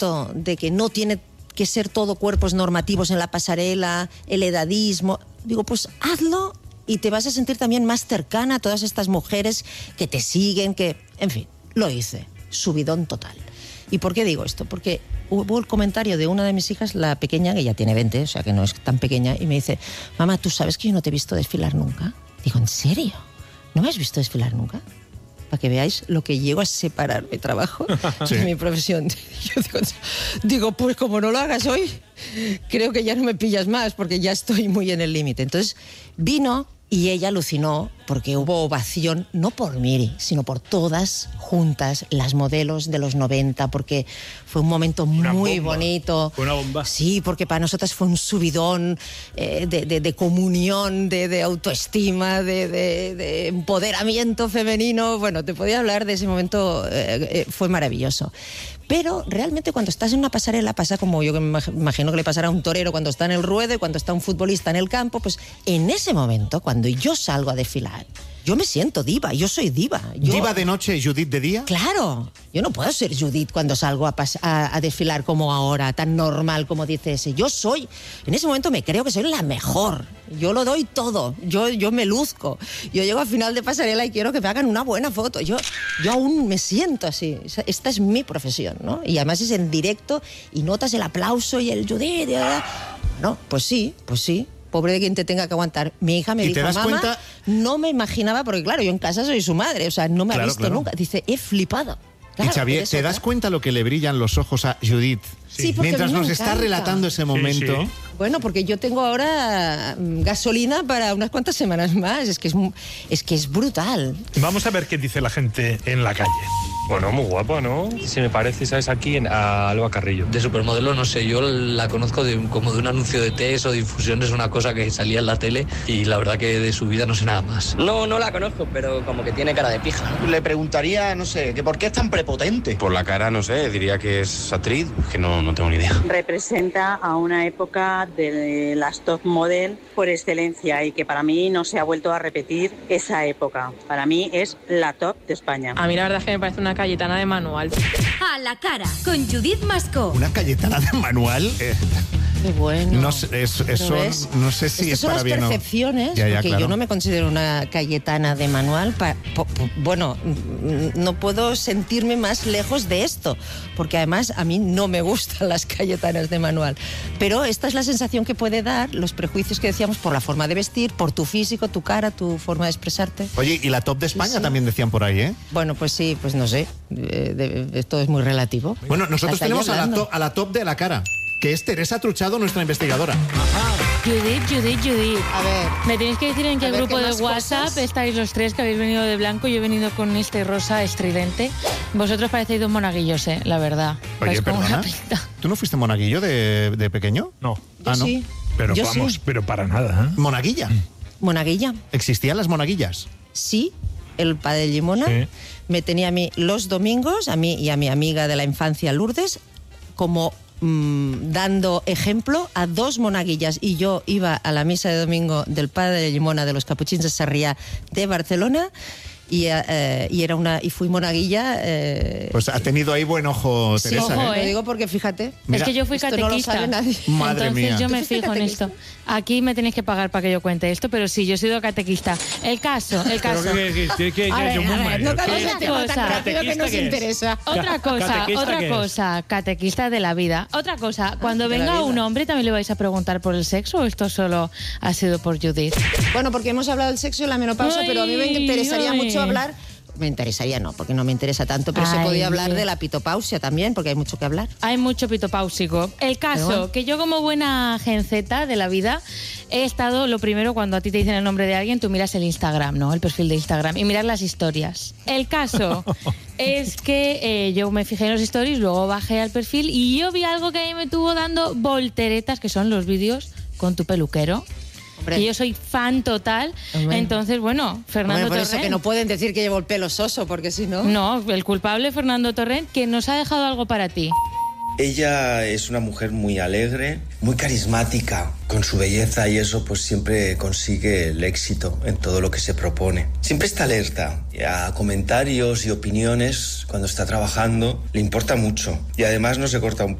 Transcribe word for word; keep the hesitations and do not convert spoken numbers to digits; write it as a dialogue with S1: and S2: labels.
S1: esto de que no tiene que ser todo cuerpos normativos en la pasarela, el edadismo, digo, pues hazlo y te vas a sentir también más cercana a todas estas mujeres que te siguen, que, en fin, lo hice, subidón total. ¿Y por qué digo esto? Porque hubo el comentario de una de mis hijas, la pequeña, que ya tiene veinte, o sea que no es tan pequeña, y me dice, mamá, ¿tú sabes que yo no te he visto desfilar nunca? Digo, ¿en serio? ¿No me has visto desfilar nunca? Para que veáis lo que llego a separar mi trabajo sí. de mi profesión. Yo digo, digo, pues como no lo hagas hoy, creo que ya no me pillas más, porque ya estoy muy en el límite. Entonces vino y ella alucinó, porque hubo ovación, no por Miri, sino por todas juntas, las modelos de los noventa, porque fue un momento una muy bomba. bonito.
S2: Fue una bomba.
S1: Sí, porque para nosotras fue un subidón eh, de, de, de comunión, de, de autoestima, de, de, de empoderamiento femenino. Bueno, te podía hablar de ese momento, eh, eh, fue maravilloso. Pero realmente cuando estás en una pasarela pasa como yo me imagino que le pasará a un torero cuando está en el ruedo y cuando está un futbolista en el campo, pues en ese momento, cuando yo salgo a desfilar, yo me siento diva, yo soy diva. Yo,
S3: ¿Diva de noche y Judith de día?
S1: Claro, yo no puedo ser Judith cuando salgo a, pas- a, a desfilar como ahora, tan normal como dice ese. Yo soy, en ese momento me creo que soy la mejor. Yo lo doy todo, yo, yo me luzco. Yo llego al final de pasarela y quiero que me hagan una buena foto. Yo, yo aún me siento así. Esta es mi profesión, ¿no? Y además es en directo y notas el aplauso y el Judith. Y no, pues sí, pues sí. Pobre de quien te tenga que aguantar. Mi hija me
S3: ¿Y
S1: dijo,
S3: te das
S1: mamá,
S3: cuenta?
S1: no me imaginaba, porque claro, yo en casa soy su madre, o sea, no me
S3: Claro,
S1: ha visto
S3: claro.
S1: nunca. Dice, he flipado. Claro,
S3: y Xavier, ¿te das cuenta lo que le brillan los ojos a Judith?
S1: Sí, porque
S3: mientras
S1: a mí me
S3: nos está
S1: encanta.
S3: relatando ese momento.
S2: Sí, sí.
S1: Bueno, porque yo tengo ahora mm, gasolina para unas cuantas semanas más. Es que es, mu- es que es brutal.
S2: Vamos a ver qué dice la gente en la calle.
S4: Bueno, muy guapa, ¿no? Se me parece, ¿sabes? Aquí en, a Alba Carrillo.
S5: De supermodelo, no sé, yo la conozco de un, como de un anuncio de test o de infusiones, una cosa que salía en la tele, y la verdad que de su vida no sé nada más.
S6: No, no la conozco, pero como que tiene cara de pija, ¿no?
S7: Le preguntaría, no sé, que por qué es tan prepotente.
S4: Por la cara, no sé, diría que es actriz, que no, no tengo ni idea.
S8: Representa a una época de las top model por excelencia y que para mí no se ha vuelto a repetir esa época. Para mí es la top de España.
S9: A mí la verdad es que me parece una Cayetana de manual.
S10: A la cara, con Judith Mascó.
S3: ¿Una Cayetana de manual? Eh,
S1: Qué bueno.
S3: no sé, es- eso
S1: ¿ves?
S3: no sé si
S1: Estas
S3: es
S1: son
S3: para
S1: las
S3: bien o...
S1: percepciones,
S3: Ya, ya,
S1: porque
S3: claro.
S1: yo no me considero una Cayetana de manual. Pa, po- po- bueno, mm, no puedo sentirme más lejos de esto, porque además a mí no me gustan las Cayetanas de manual. Pero esta es la sensación que puede dar los prejuicios que decíamos por la forma de vestir, por tu físico, tu cara, tu forma de expresarte.
S3: Oye, y la top de España
S1: Sí, sí.
S3: también decían por ahí, ¿eh?
S1: Bueno, pues sí, pues no sé. Eh, de- de- todo es muy relativo.
S3: Bueno, nosotros
S1: Hasta ahí
S3: tenemos a la,
S1: hablando.
S3: to- a la top de la cara, que es Teresa Truchado, nuestra investigadora.
S11: Judith, Judith, Judith.
S1: A ver.
S11: Me tenéis que decir en qué
S1: A ver,
S11: grupo
S1: ¿qué
S11: de
S1: más
S11: WhatsApp
S1: cosas?
S11: estáis los tres que habéis venido de blanco. Yo he venido con este rosa estridente. Vosotros parecéis dos monaguillos, eh, la verdad.
S3: Oye,
S11: Vais con una
S3: perdona,
S11: pinta.
S3: ¿tú no fuiste monaguillo de, de pequeño?
S2: No,
S3: Ah, ¿no?
S1: Sí.
S2: pero
S1: Yo
S2: vamos,
S1: sí.
S2: pero para nada. ¿eh?
S3: Monaguilla.
S1: Monaguilla.
S3: ¿Existían las monaguillas?
S1: Sí, el padre Limona
S2: Sí.
S1: me tenía a mí los domingos, a mí y a mi amiga de la infancia Lourdes, como mm, dando ejemplo a dos monaguillas. Y yo iba a la misa de domingo del padre Limona de los Capuchins de Sarriá de Barcelona y, eh, y era una y fui monaguilla. eh,
S3: Pues ha tenido ahí buen ojo,
S1: sí,
S3: Teresa.
S11: ojo,
S3: ¿eh?
S1: lo digo porque fíjate.
S3: Mira,
S11: es que yo fui
S1: esto no lo
S11: catequista.
S1: sabe nadie.
S3: Madre
S11: Entonces
S3: mía.
S11: yo
S1: ¿Tú
S11: me
S1: fuiste
S11: fijo en
S1: catequista?
S11: esto. Aquí me tenéis que pagar para que yo cuente esto, pero sí, yo he sido catequista. El caso, el caso.
S2: Pero que, que, que, que,
S1: A
S2: que-
S1: ver,
S2: yo
S1: a
S2: muy
S1: ver,
S2: mal.
S1: no
S2: ¿Qué
S1: cambies
S2: es?
S1: de tema tan
S11: cosa?
S1: rápido que
S2: ¿Catequista
S1: nos
S2: qué es?
S1: interesa.
S11: Otra
S2: Ca-
S11: cosa,
S2: ¿catequista
S11: otra
S2: qué es?
S11: cosa, catequista de la vida. Otra cosa, cuando
S1: de la
S11: venga
S1: vida.
S11: un hombre, ¿también le vais a preguntar por el sexo o esto solo ha sido por Judith?
S1: Bueno, porque hemos hablado del sexo y la menopausa,
S11: Ay,
S1: pero a mí me interesaría
S11: ay.
S1: mucho hablar. Me interesaría, no, porque no me interesa tanto, pero se
S11: Ay,
S1: podía hablar
S11: bien.
S1: de la pitopausia también, porque hay mucho que hablar.
S11: Hay mucho pitopáusico. El caso,
S1: Pero bueno.
S11: que yo como buena genceta de la vida he estado, lo primero, cuando a ti te dicen el nombre de alguien, tú miras el Instagram, ¿no? El perfil de Instagram y miras las historias. El caso es que eh, yo me fijé en los stories, luego bajé al perfil y yo vi algo que a mí me tuvo dando volteretas, que son los vídeos con tu peluquero.
S1: Hombre.
S11: Que yo soy fan total.
S1: Hombre.
S11: Entonces, bueno, Fernando
S1: Hombre, por eso
S11: Torrent.
S1: que no pueden decir que llevo el pelo soso, porque si no...
S11: No, el culpable Fernando Torrent, que nos ha dejado algo para ti.
S12: Ella es una mujer muy alegre, muy carismática. Con su belleza y eso, pues siempre consigue el éxito en todo lo que se propone. Siempre está alerta a comentarios y opiniones cuando está trabajando. Le importa mucho. Y además no se corta un